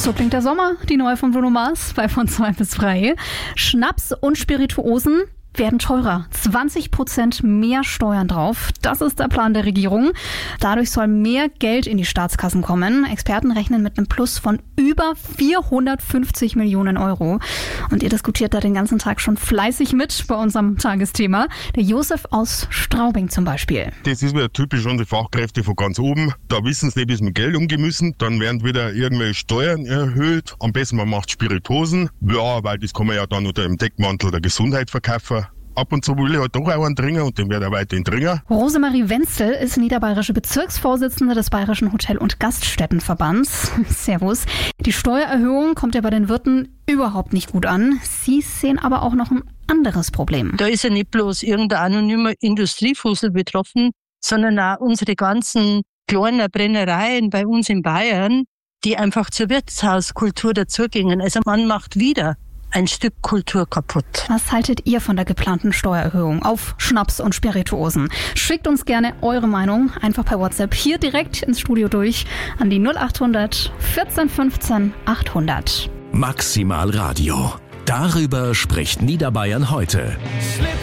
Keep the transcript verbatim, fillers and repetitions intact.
So klingt der Sommer, die neue von Bruno Mars bei Von zwei bis drei. Schnaps und Spirituosen werden teurer. zwanzig Prozent mehr Steuern drauf. Das ist der Plan der Regierung. Dadurch soll mehr Geld in die Staatskassen kommen. Experten rechnen mit einem Plus von über vierhundertfünfzig Millionen Euro. Und ihr diskutiert da den ganzen Tag schon fleißig mit bei unserem Tagesthema. Der Josef aus Straubing zum Beispiel. Das ist wieder typisch unsere Fachkräfte von ganz oben. Da wissen sie nicht, wie sie mit Geld umgehen müssen. Dann werden wieder irgendwelche Steuern erhöht. Am besten man macht Spirituosen. Ja, weil das kann man ja dann unter dem Deckmantel der Gesundheit verkaufen. Ab und zu will ich halt doch auch einen trinken und den werde ich weiterhin trinken. Rosemarie Wenzel ist niederbayerische Bezirksvorsitzende des Bayerischen Hotel- und Gaststättenverbands. Servus. Die Steuererhöhung kommt ja bei den Wirten überhaupt nicht gut an. Sie sehen aber auch noch ein anderes Problem. Da ist ja nicht bloß irgendein anonymer Industriefussel betroffen, sondern auch unsere ganzen kleinen Brennereien bei uns in Bayern, die einfach zur Wirtshauskultur dazugingen. Also man macht wieder ein Stück Kultur kaputt. Was haltet ihr von der geplanten Steuererhöhung auf Schnaps und Spirituosen? Schickt uns gerne eure Meinung einfach per WhatsApp hier direkt ins Studio durch an die null acht hundert vierzehn fünfzehn achthundert. Maximal Radio. Darüber spricht Niederbayern heute.